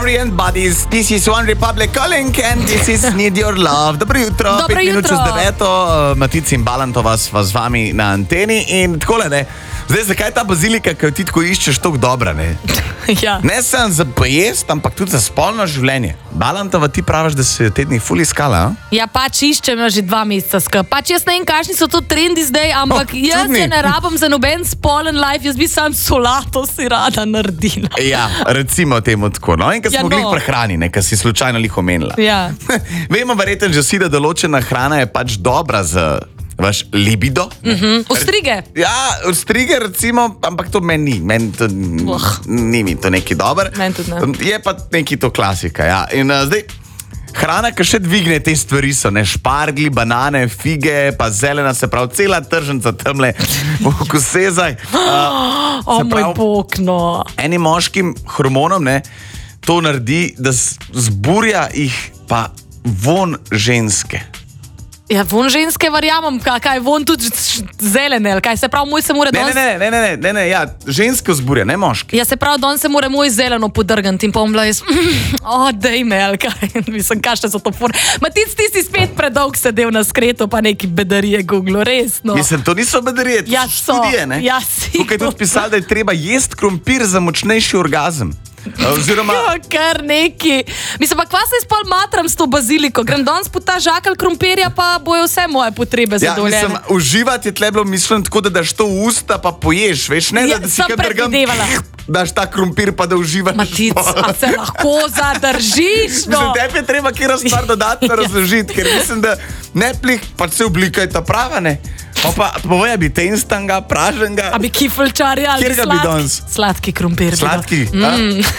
Story and Buddies. This is One Republic calling and this is Need Your Love. Dobro jutro. Dobro 5 minut jutro. čez 9. Matic in Balantova sva z vami na anteni in takole, ne. Zdaj, zakaj ta bazilika, ki jo ti tako iščeš, tako dobra, ne? Ja. Ne samo za pojest, ampak tudi za spolno življenje. Balantova, ti praviš, da si te dni ful iskala, a? Ja, pač iščem jo že 2 meseca skupaj. Pač jaz ne vem, kakšni so to trendi zdaj, ampak jaz čudni. se ne rabim za noben spolen life, jaz bi sam solato si rada naredila. Ja, recimo temu tako. No, in ko Ja, smo glih no. prehrani, ne, ko si slučajno lih omenila. Ja. Vemo verjetno že vsi, da določena hrana je pač dobra za vaš libido. Ostrige. Ja, ostrige recimo, ampak to meni ni. Meni to ni mi to neki dober. Meni tudi ne. Je pa neki to klasika, ja. In zdaj, hrana, ki še dvigne te stvari so, ne, špargli, banane, fige, pa zelena, se pravi, cela tržnica tamle v kosezaj. O moj bog, no. Enim moškim hormonom, ne, to naredi, da zburja jih pa von ženske. Ja, von ženske verjamem, kaj von tudi zelene, ali kaj se pravi, moj se mora danes... Ne, ja, ženske zburja, ne moški. Ja, se pravi, danes se mora moj zeleno podrgati in pomla jaz, dej me, ali kaj, mislim, kakšne so to for... Matic, ti si spet predolg sedel na skretu, pa neki bedarije Google, resno. Mislim, to niso bedarije, to Ja, so so. študije, ne? Ja, sigurno. Tukaj je tudi pisalo, da je treba jesti krompir za močnejši orgazem. Oziroma... Ja, kar neki. Mislim, pa kva se jaz pol matram s to baziliko? Grem danes po ta žakal krompirja, pa bojo vse moje potrebe Ja, zadovoljene. mislim, uživati je tle bilo mišljeno tako, da daš to v usta pa poješ, veš, ne, Ja, da si sem kar drgam, predvidevala. daš ta krompir pa da uživaš. Matic, a se lahko zadržiš, no? Mislim, tebi je treba kjer stvar dodatno razložiti, ker mislim, da ne plih, pa se oblika je ta prava, ne. Pa povej, bi te instantanga, praženga. A bi kifelčari ali Kjer ga bi danes? sladki krompir. bi dal. Sladki,